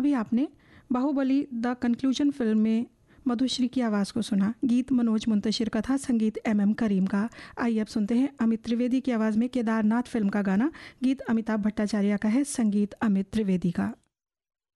अभी आपने Baahubali the conclusion film में मधुश्री की आवाज़ को सुना। गीत मनोज मुंतशिर का था, संगीत MM करीम का। आइए अब सुनते हैं अमित त्रिवेदी की आवाज़ में केदारनाथ फिल्म का गाना। गीत अमिताभ भट्टाचार्य का है, संगीत अमित त्रिवेदी का।